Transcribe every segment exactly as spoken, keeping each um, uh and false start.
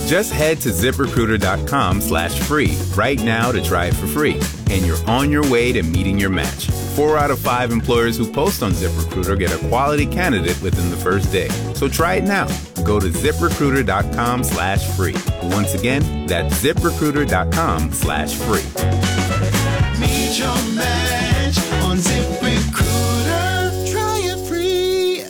Just head to ZipRecruiter.com slash free right now to try it for free. And you're on your way to meeting your match. Four out of five employers who post on ZipRecruiter get a quality candidate within the first day. So try it now. Go to ZipRecruiter.com slash free. Once again, that's ZipRecruiter.com slash free. Meet your match on ZipRecruiter. Try it free.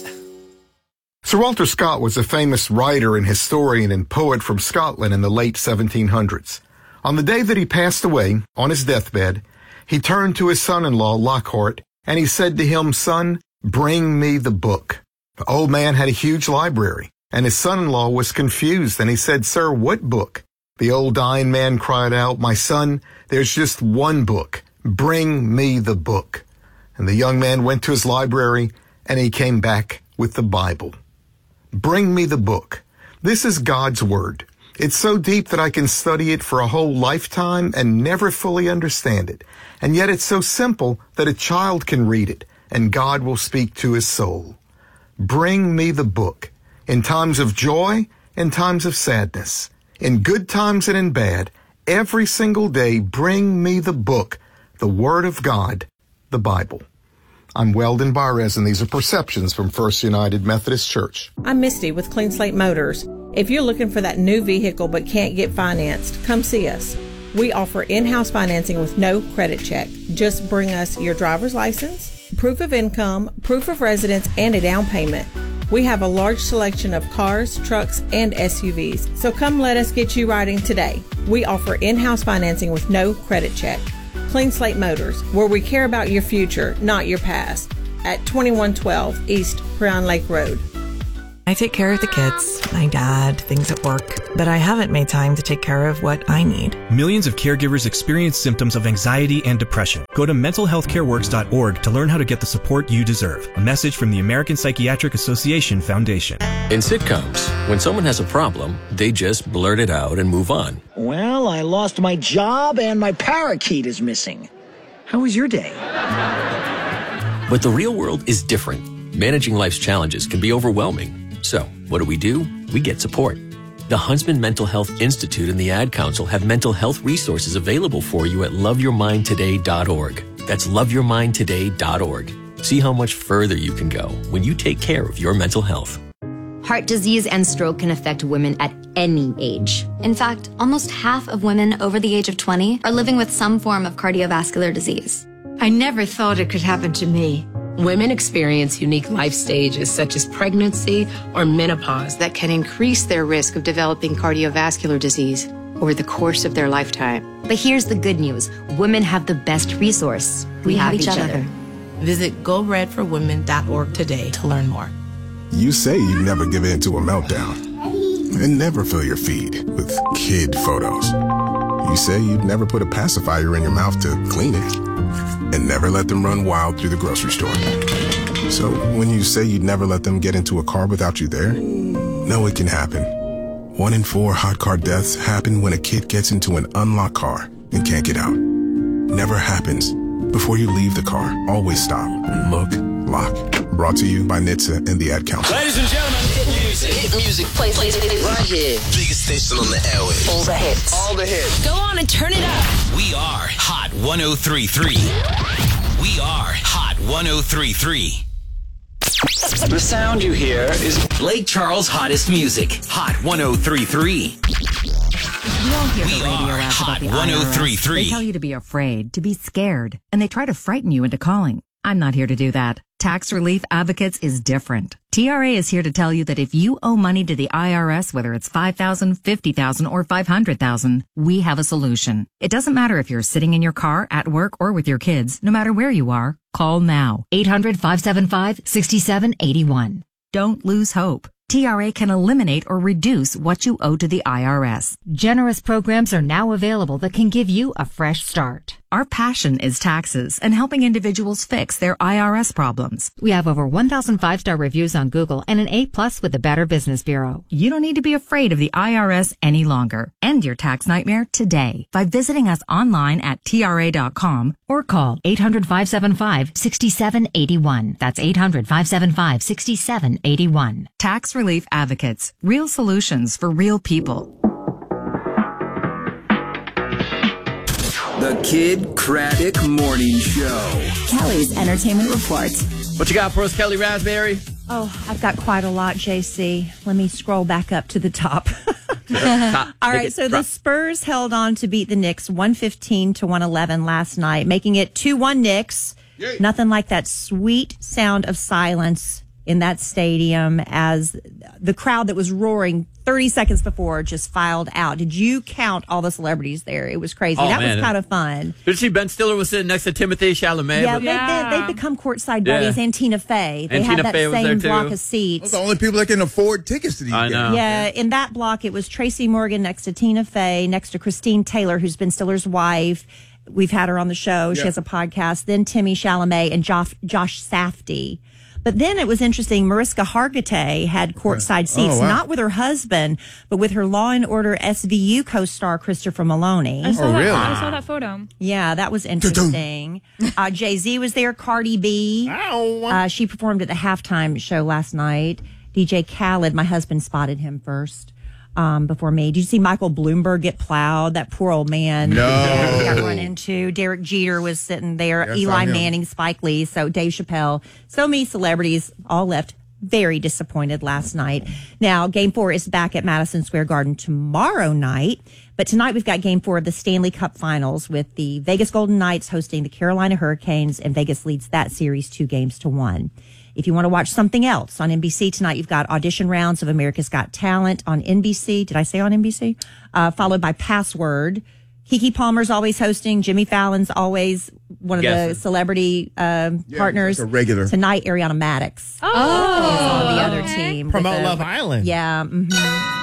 Sir Walter Scott was a famous writer and historian and poet from Scotland in the late seventeen hundreds. On the day that he passed away, on his deathbed, he turned to his son-in-law, Lockhart, and he said to him, "Son, bring me the book." The old man had a huge library, and his son-in-law was confused, and he said, "Sir, what book?" The old dying man cried out, "My son, there's just one book. Bring me the book." And the young man went to his library, and he came back with the Bible. Bring me the book. This is God's Word. It's so deep that I can study it for a whole lifetime and never fully understand it. And yet it's so simple that a child can read it, and God will speak to his soul. Bring me the book. In times of joy, in times of sadness, in good times and in bad, every single day, bring me the book, the Word of God, the Bible. I'm Weldon Barres, and these are Perceptions from First United Methodist Church. I'm Misty with Clean Slate Motors. If you're looking for that new vehicle but can't get financed, come see us. We offer in-house financing with no credit check. Just bring us your driver's license, proof of income, proof of residence, and a down payment. We have a large selection of cars, trucks, and S U Vs, so come let us get you riding today. We offer in-house financing with no credit check. Clean Slate Motors, where we care about your future, not your past. At twenty-one twelve East Huron Lake Road. I take care of the kids, my dad, things at work, but I haven't made time to take care of what I need. Millions of caregivers experience symptoms of anxiety and depression. Go to mental health care works dot org to learn how to get the support you deserve. A message from the American Psychiatric Association Foundation. In sitcoms, when someone has a problem, they just blurt it out and move on. Well, I lost my job and my parakeet is missing. How was your day? But the real world is different. Managing life's challenges can be overwhelming. So, what do we do? We get support. The Huntsman Mental Health Institute and the Ad Council have mental health resources available for you at love your mind today dot org. That's love your mind today dot org. See how much further you can go when you take care of your mental health. Heart disease and stroke can affect women at any age. In fact, almost half of women over the age of twenty are living with some form of cardiovascular disease. I never thought it could happen to me. Women experience unique life stages such as pregnancy or menopause that can increase their risk of developing cardiovascular disease over the course of their lifetime. But here's the good news. Women have the best resource. We, we have, have each, each other. other. Visit go red for women dot org today to learn more. You say you never give in to a meltdown and never fill your feed with kid photos. You say you'd never put a pacifier in your mouth to clean it and never let them run wild through the grocery store. So when you say you'd never let them get into a car without you there, no, it can happen. One in four hot car deaths happen when a kid gets into an unlocked car and can't get out. Never happens. Before you leave the car, always stop, look, lock. Brought to you by N H T S A and the Ad Council. Ladies and gentlemen, hit music. Hit music. Play, play, play, play. Right here. Biggest station on the airwaves. All the hits. All the hits. Go on and turn it up. We are Hot one oh three point three. We are Hot one oh three point three. The sound you hear is Lake Charles' hottest music. Hot one oh three point three. We all hear we the radio ads about the one oh three point three. They tell you to be afraid, to be scared, and they try to frighten you into calling. I'm not here to do that. Tax Relief Advocates is different. T R A is here to tell you that if you owe money to the I R S, whether it's five thousand dollars, fifty thousand dollars, or five hundred thousand dollars, we have a solution. It doesn't matter if you're sitting in your car, at work, or with your kids. No matter where you are, call now. eight hundred, five seven five, six seven eight one. Don't lose hope. T R A can eliminate or reduce what you owe to the I R S. Generous programs are now available that can give you a fresh start. Our passion is taxes and helping individuals fix their I R S problems. We have over one thousand five-star reviews on Google and an A plus with the Better Business Bureau. You don't need to be afraid of the I R S any longer. End your tax nightmare today by visiting us online at T R A dot com or call eight hundred, five seven five, six seven eight one. That's eight hundred, five seven five, six seven eight one. Tax Relief Advocates. Real solutions for real people. Kid Craddock Morning Show. Kelly's Entertainment Report. What you got for us, Kelly Raspberry? Oh, I've got quite a lot, J C. Let me scroll back up to the top. Top. All Make right, it so drop. the Spurs held on to beat the Knicks one fifteen to one eleven last night, making it two one Knicks. Yay. Nothing like that sweet sound of silence in that stadium as the crowd that was roaring thirty seconds before just filed out. Did you count all the celebrities there? It was crazy. Oh, that man. was kind of fun. Did you see Ben Stiller was sitting next to Timothy Chalamet? Yeah, But- they, they, they've become courtside Yeah. buddies. And Tina Fey. They And had Tina that Fey was same there, too. block of seats. Those are the only people that can afford tickets to these I games. know. Yeah, in that block, it was Tracy Morgan next to Tina Fey, next to Christine Taylor, who's Ben Stiller's wife. We've had her on the show. She Yeah. has a podcast. Then Timmy Chalamet and Josh, Josh Safdie. But then it was interesting. Mariska Hargitay had courtside seats, Oh, wow. not with her husband, but with her Law and Order S V U co-star Christopher Maloney. I saw Oh, that. really? I saw that photo. Yeah, that was interesting. uh, Jay-Z was there. Cardi B. Uh, she performed at the halftime show last night. D J Khaled, my husband spotted him first um, before me. Did you see Michael Bloomberg get plowed? That poor old man. No. Yeah, he got run into. Derek Jeter was sitting there. Yeah, I saw Eli him. Manning, Spike Lee. So Dave Chappelle. So many celebrities all left very disappointed last night. Now, game four is back at Madison Square Garden tomorrow night. But tonight we've got game four of the Stanley Cup Finals with the Vegas Golden Knights hosting the Carolina Hurricanes, and Vegas leads that series two games to one. If you want to watch something else on N B C tonight, you've got audition rounds of America's Got Talent on N B C. Did I say on N B C? Uh, followed by Password. Keke Palmer's always hosting. Jimmy Fallon's always one of Yes. the celebrity um, Yeah, partners. like a regular. Tonight, Ariana Madix Oh, is on the other team. with Promote the- Love Island. Yeah. Mm-hmm.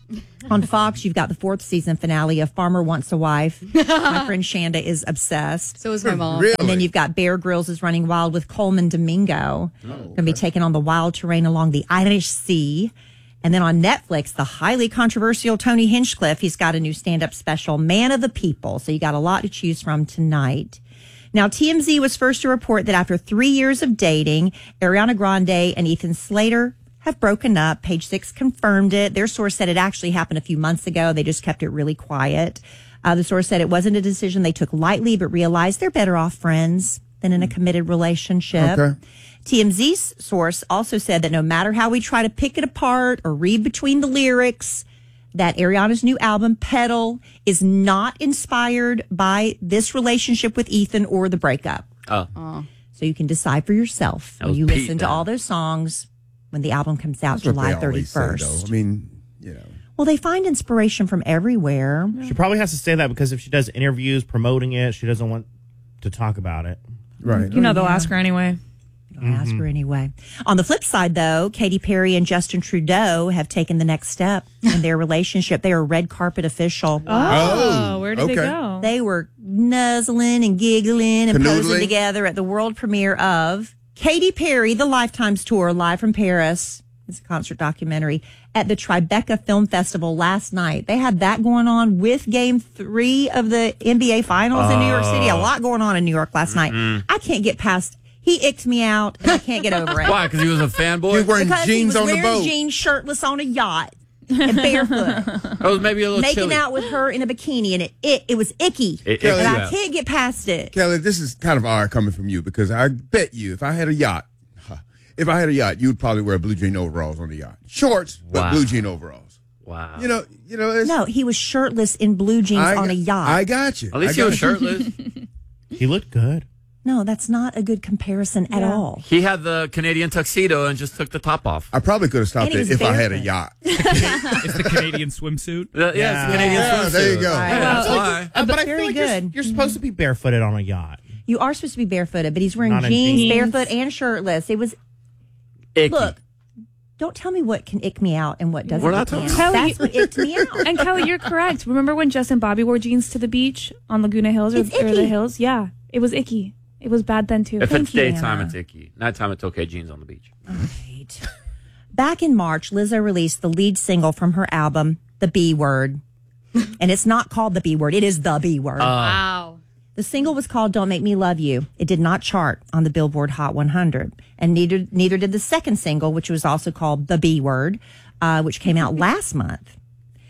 On Fox, you've got the fourth season finale of Farmer Wants a Wife. My friend Shanda is obsessed. So is my mom. Really? And then you've got Bear Grylls is running wild with Coleman Domingo. Oh, Going to be taking on the wild terrain along the Irish Sea. And then on Netflix, the highly controversial Tony Hinchcliffe, he's got a new stand-up special, Man of the People. So you got a lot to choose from tonight. Now, T M Z was first to report that after three years of dating, Ariana Grande and Ethan Slater have broken up. Page Six confirmed it. Their source said it actually happened a few months ago. They just kept it really quiet. Uh, the source said it wasn't a decision they took lightly, but realized they're better off friends than in a committed relationship. Okay. T M Z's source also said that no matter how we try to pick it apart or read between the lyrics, that Ariana's new album, Pedal, is not inspired by this relationship with Ethan or the breakup. Oh. So you can decide for yourself That when was you Pete listen to then. all those songs when the album comes out That's what July they always say, thirty-first. though. I mean, you know. Well, they find inspiration from everywhere. She probably has to say that because if she does interviews promoting it, she doesn't want to talk about it. Right. You know they'll ask her anyway. I'll ask her anyway. On the flip side, though, Katy Perry and Justin Trudeau have taken the next step in their relationship. They are red carpet official. Oh, where did they okay. go? They were nuzzling and giggling and posing Canoodling? together at the world premiere of Katy Perry, the Lifetimes Tour, live from Paris. It's a concert documentary at the Tribeca Film Festival last night. They had that going on with game three of the N B A Finals in New York City. A lot going on in New York last night. I can't get past. He icked me out, and I can't get over it. Why? Because he was a fanboy? You're wearing Because he jeans was on the wearing boat. jeans, shirtless on a yacht, and barefoot, That was maybe a little making chilly. out with her in a bikini, and it it, it was icky, It- and it- I yeah. can't get past it. Kelly, this is kind of odd coming from you because I bet you if I had a yacht, huh, if I had a yacht, you would probably wear blue jean overalls on the yacht. Shorts, but Wow. blue jean overalls. Wow. You know, you know. It's, No, he was shirtless in blue jeans I, on a yacht. I got you. At least I he was got you. shirtless. He looked good. No, that's not a good comparison at Yeah. all. He had the Canadian tuxedo and just took the top off. I probably could have stopped And he it was if I had a barefoot. yacht. It's the Canadian swimsuit. Uh, yeah, it's a Canadian Yeah, swimsuit. there you go. Yeah, that's Well, why. Uh, but I Very feel like you're, good. you're supposed to be barefooted on a yacht. You are supposed to be barefooted, but he's wearing Not in jeans, jeans. barefoot, and shirtless. It was Icky. look. Don't tell me what can ick me out and what doesn't. We're not ick me talking- out. Kelly, That's what icked me out. And Kelly, you're correct. Remember when Justin Bobby wore jeans to the beach on Laguna Hills or, It's or the icky. hills? Yeah, it was icky. It was bad then too. If Thank it's you, daytime, Anna. it's icky. Nighttime, it's okay. Jeans on the beach. Right. Back in March, Lizzo released the lead single from her album, The B Word. And it's not called The B Word, it is The B Word. Wow. The single was called Don't Make Me Love You. It did not chart on the Billboard Hot one hundred. And neither neither did the second single, which was also called The B Word, uh, which came out last month.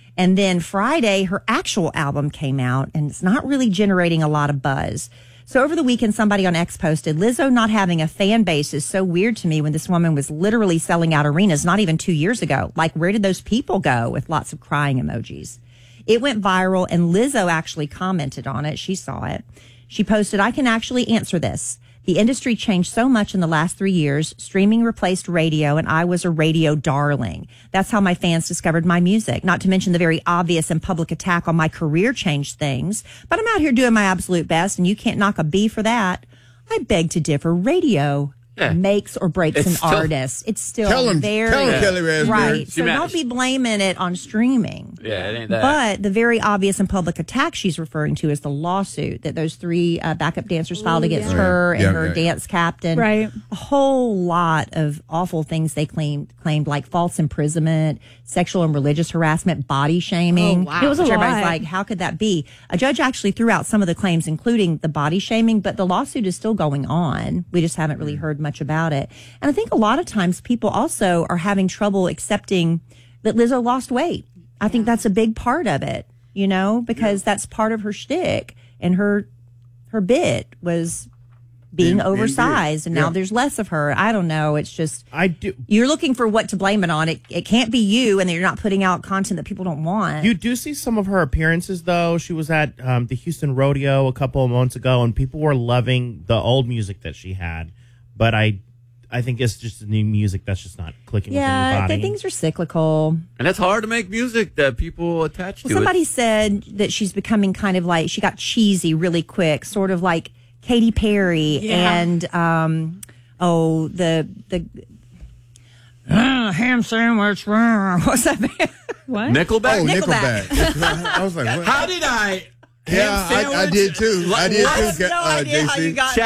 And then Friday, her actual album came out, and it's not really generating a lot of buzz. So over the weekend, somebody on X posted, Lizzo not having a fan base is so weird to me when this woman was literally selling out arenas not even two years ago. Like, where did those people go? With lots of crying emojis. It went viral, and Lizzo actually commented on it. She saw it. She posted, I can actually answer this. The industry changed so much in the last three years. Streaming replaced radio, and I was a radio darling. That's how my fans discovered my music. Not to mention the very obvious and public attack on my career changed things. But I'm out here doing my absolute best, and you can't knock a B for that. I beg to differ. Radio yeah. makes or breaks it's an still, artist. It's still tell him, very tell him, Kelly Raspberry. Right. So don't be blaming it on streaming. Yeah, it ain't that. But the very obvious and public attack she's referring to is the lawsuit that those three uh, backup dancers filed Ooh, against yeah. her and yeah, her yeah, dance captain. Right. A whole lot of awful things they claimed, claimed like false imprisonment, sexual and religious harassment, body shaming. Oh, wow. It was a Which lot. everybody's like, how could that be? A judge actually threw out some of the claims, including the body shaming, but the lawsuit is still going on. We just haven't really heard much about it. And I think a lot of times people also are having trouble accepting that Lizzo lost weight. I think that's a big part of it, you know, because yeah. that's part of her shtick, and her her bit was being in, oversized, in and now yeah. there's less of her. I don't know. It's just I do. You're looking for what to blame it on. It it can't be you, and you're not putting out content that people don't want. You do see some of her appearances, though. She was at um, the Houston Rodeo a couple of months ago, and people were loving the old music that she had. But I. I think it's just the new music that's just not clicking yeah, with everybody. Yeah, things are cyclical. And it's hard to make music that people attach well, to somebody it. said that she's becoming kind of like, she got cheesy really quick, sort of like Katy Perry yeah. and, um, oh, the, the uh, ham sandwich. What's that band? What? Nickelback? Oh, Nickelback. Nickelback. I was like, what? How did I? Yeah, I, I did too. I did I too, have no uh, idea J C. how you got